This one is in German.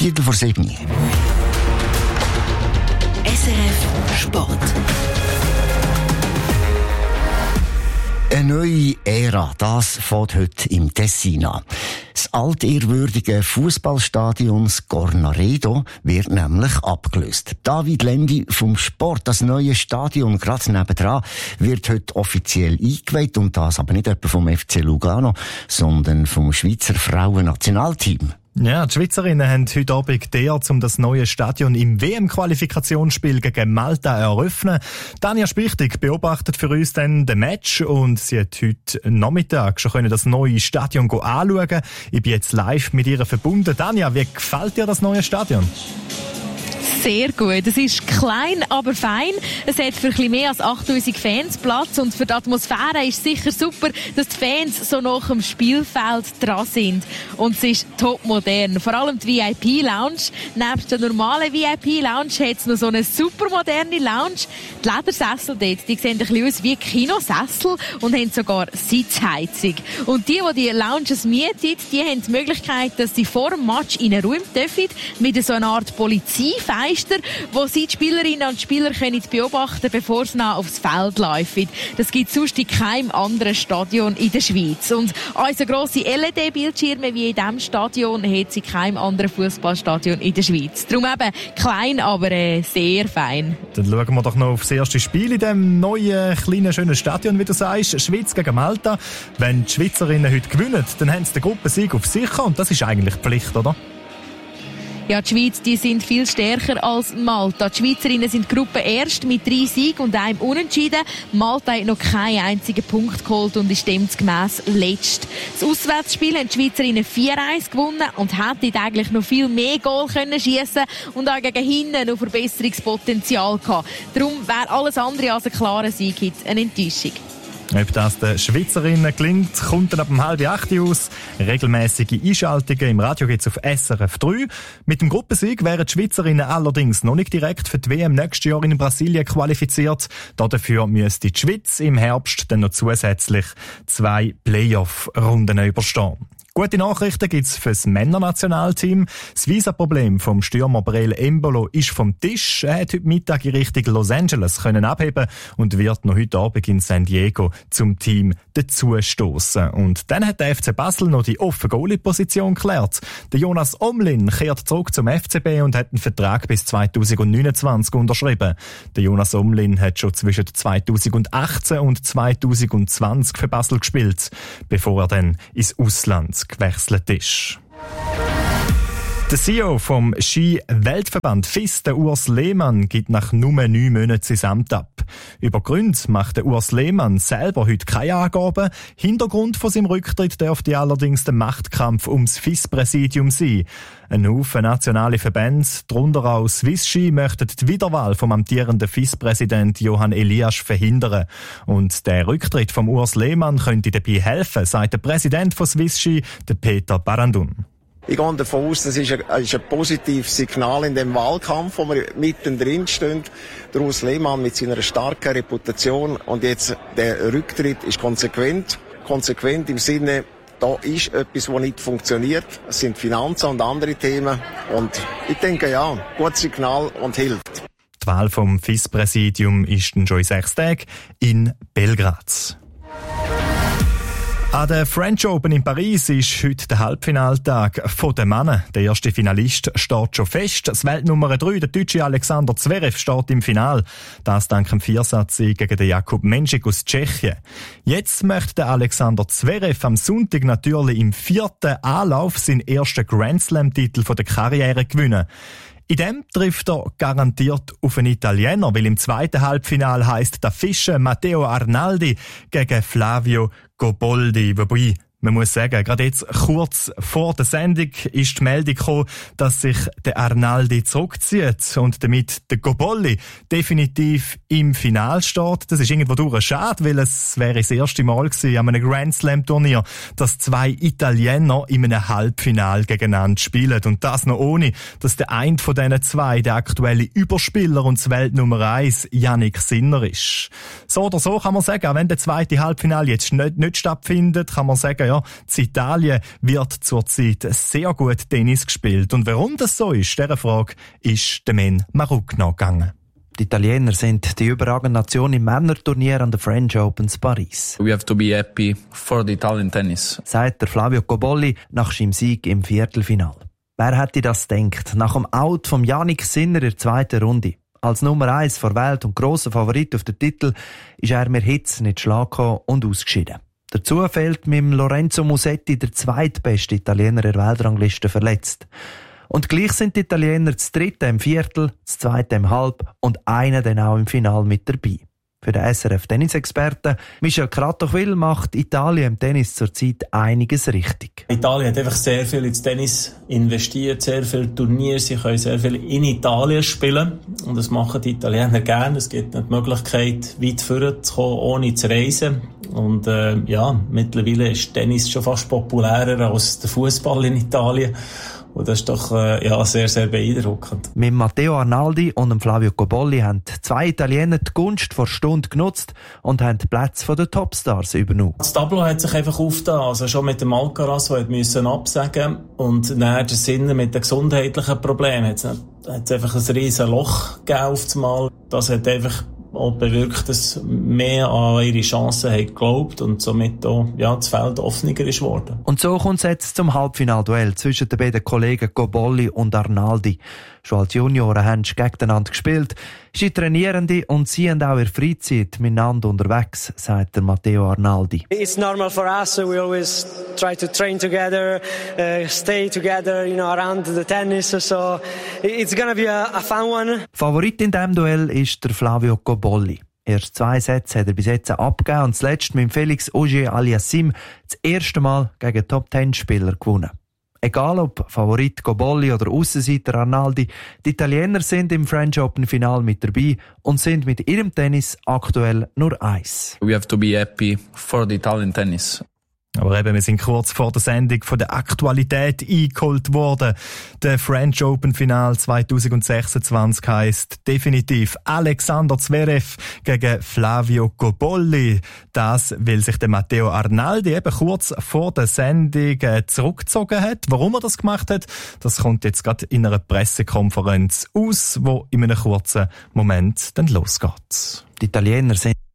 6:45. SRF Sport. Eine neue Ära, das fängt heute im Tessin an. Das altehrwürdige Fußballstadion Scornaredo wird nämlich abgelöst. David Lendi vom Sport, das neue Stadion gerade nebendran, wird heute offiziell eingeweiht und das aber nicht etwa vom FC Lugano, sondern vom Schweizer Frauennationalteam. Ja, die Schweizerinnen haben heute Abend um das neue Stadion im WM-Qualifikationsspiel gegen Malta eröffnen. Tanja Spichtig beobachtet für uns dann den Match und sie hat heute Nachmittag schon das neue Stadion anschauen. Ich bin jetzt live mit ihr verbunden. Tanja, wie gefällt dir das neue Stadion? Sehr gut. Es ist klein, aber fein. Es hat für ein bisschen mehr als 8000 Fans Platz und für die Atmosphäre ist sicher super, dass die Fans so nach dem Spielfeld dran sind. Und es ist top modern. Vor allem die VIP-Lounge. Neben der normalen VIP-Lounge hat es noch so eine super moderne Lounge. Die Ledersessel dort, die sehen ein bisschen aus wie Kinosessel und haben sogar Sitzheizung. Und die Lounges mieten, die haben die Möglichkeit, dass sie vor dem Match in einen Raum dürfen, mit so einer Art Polizeifeister, wo sie die Spielerinnen und Spieler können beobachten, bevor sie noch aufs Feld laufen. Das gibt es sonst in keinem anderen Stadion in der Schweiz. Und so grosse LED-Bildschirme wie in diesem Stadion hat es in keinem anderen Fußballstadion in der Schweiz. Darum eben klein, aber sehr fein. Dann schauen wir doch noch auf das erste Spiel in diesem neuen, kleinen, schönen Stadion, wie du sagst. Schweiz gegen Malta. Wenn die Schweizerinnen heute gewinnen, dann haben sie den Gruppensieg auf sicher und das ist eigentlich Pflicht, oder? Ja, die Schweiz, die sind viel stärker als Malta. Die Schweizerinnen sind Gruppe erst mit 3 Siegen und einem Unentschieden. Malta hat noch keinen einzigen Punkt geholt und ist demgemäss letzt. Das Auswärtsspiel haben die Schweizerinnen 4-1 gewonnen und hätten eigentlich noch viel mehr Goal können schiessen und auch gegen hinten noch Verbesserungspotenzial gehabt. Darum wäre alles andere als ein klarer Sieg jetzt eine Enttäuschung. Ob das den Schweizerinnen gelingt, kommt dann ab 7:30 aus. Regelmäßige Einschaltungen im Radio gibt's auf SRF 3. Mit dem Gruppensieg wären die Schweizerinnen allerdings noch nicht direkt für die WM nächstes Jahr in Brasilien qualifiziert. Dafür müsste die Schweiz im Herbst dann noch zusätzlich 2 Playoff-Runden überstehen. Gute Nachrichten gibt's fürs Männernationalteam. Das Visa-Problem vom Stürmer Breel Embolo ist vom Tisch. Er hat heute Mittag in Richtung Los Angeles können abheben und wird noch heute Abend in San Diego zum Team dazustossen. Und dann hat der FC Basel noch die offene Goalie-Position geklärt. Der Jonas Omlin kehrt zurück zum FCB und hat einen Vertrag bis 2029 unterschrieben. Der Jonas Omlin hat schon zwischen 2018 und 2020 für Basel gespielt, bevor er dann ins Ausland gewechselt ist. Der CEO vom Ski-Weltverband FIS, der Urs Lehmann, gibt nach nur 9 Monaten sein Amt ab. Über Gründe macht der Urs Lehmann selber heute keine Angaben. Hintergrund von seinem Rücktritt dürfte allerdings der Machtkampf ums FIS-Präsidium sein. Ein Haufen nationale Verbände, darunter auch Swiss Ski, möchten die Wiederwahl vom amtierenden FIS-Präsident Johann Eliasch verhindern. Und der Rücktritt vom Urs Lehmann könnte dabei helfen, sagt der Präsident von Swiss Ski, der Peter Barandun. Ich gehe davon aus, das ist ein positives Signal in dem Wahlkampf, wo wir mittendrin stehen. Der Urs Lehmann mit seiner starken Reputation und jetzt der Rücktritt ist konsequent. Konsequent im Sinne, da ist etwas, das nicht funktioniert. Es sind Finanzen und andere Themen. Und ich denke, ja, gutes Signal und hilft. Die Wahl vom FIS-Präsidium ist dann schon in 6 Tagen in Belgrad. An der French Open in Paris ist heute der Halbfinaltag der Männer. Der erste Finalist steht schon fest. Das Weltnummer 3, der deutsche Alexander Zverev, steht im Final. Das dank dem Viersatzsieg gegen den Jakub Menšík aus Tschechien. Jetzt möchte der Alexander Zverev am Sonntag natürlich im 4. Anlauf seinen ersten Grand Slam-Titel der Karriere gewinnen. In dem trifft er garantiert auf einen Italiener, weil im zweiten Halbfinale heisst der Fischer Matteo Arnaldi gegen Flavio Goboldi. Wobei, man muss sagen, gerade jetzt kurz vor der Sendung ist die Meldung gekommen, dass sich der Arnaldi zurückzieht und damit der Goboldi definitiv im Finale steht. Das ist irgendwo durch schade, weil es wäre das erste Mal gewesen an einem Grand Slam Turnier, dass 2 Italiener in einem Halbfinale gegeneinander spielen. Und das noch ohne, dass der eine von diesen 2 der aktuelle Überspieler und das Weltnummer 1 Jannik Sinner ist. So oder so kann man sagen, auch wenn der zweite Halbfinale jetzt nicht stattfindet, kann man sagen, ja, in Italien wird zurzeit sehr gut Tennis gespielt. Und warum das so ist, dieser Frage ist der Mann Maruk nachgegangen. Die Italiener sind die überragende Nation im Männerturnier an der French Opens Paris. We have to be happy for the Italian tennis, sagt der Flavio Cobolli nach seinem Sieg im Viertelfinal. Wer hätte das gedacht? Nach dem Out von Jannik Sinner in der zweiten Runde. Als Nummer 1 vor Welt und grosser Favorit auf den Titel ist er mit Hitz nicht schlagen und ausgeschieden. Dazu fehlt mit Lorenzo Musetti der zweitbeste Italiener der Weltrangliste verletzt. Und gleich sind die Italiener das dritte im Viertel, das zweite im Halb und einer dann auch im Finale mit dabei. Für den SRF-Tennisexperten Michel Kratochwil macht Italien im Tennis zurzeit einiges richtig. Italien hat einfach sehr viel ins Tennis investiert, sehr viele Turniere, sie können sehr viel in Italien spielen und das machen die Italiener gerne. Es gibt die Möglichkeit, weit vorne zu kommen, ohne zu reisen. Und mittlerweile ist Tennis schon fast populärer als der Fußball in Italien. Und das ist doch sehr, sehr beeindruckend. Mit Matteo Arnaldi und Flavio Cobolli haben zwei Italiener die Gunst vor Stunde genutzt und haben die Plätze der Topstars übernommen. Das Tableau hat sich einfach aufgetan. Also schon mit dem Alcaraz, der musste absagen und dann der Sinner mit den gesundheitlichen Problemen hat es einfach ein riesen Loch gegeben auf das Mal. Das hat einfach auch bewirkt, dass mehr an ihre Chancen haben geglaubt und somit auch, das Feld offener ist geworden. Und so kommt es jetzt zum Halbfinalduell zwischen den beiden Kollegen Cobolli und Arnaldi. Schon als Junioren haben sie gegeneinander gespielt. Sie Trainierende und sie sind auch in der Freizeit miteinander unterwegs, sagt der Matteo Arnaldi. It's normal for us. We always try to train together, stay together, around the tennis. So it's gonna be a fun one. Favorit in diesem Duell ist der Flavio Cobolli. Erst 2 Sätze hat er bis jetzt abgegeben und zuletzt mit Felix Auger-Aliassime das erste Mal gegen Top-10-Spieler gewonnen. Egal ob Favorit Cobolli oder Aussenseiter Arnaldi, die Italiener sind im French Open Final mit dabei und sind mit ihrem Tennis aktuell nur 1. We have to be happy for the Italian tennis. Aber eben, wir sind kurz vor der Sendung von der Aktualität eingeholt worden. Der French Open Final 2026 heisst definitiv Alexander Zverev gegen Flavio Cobolli. Das, weil sich der Matteo Arnaldi eben kurz vor der Sendung zurückgezogen hat. Warum er das gemacht hat, das kommt jetzt gerade in einer Pressekonferenz aus, wo in einem kurzen Moment dann losgeht. Die Italiener sind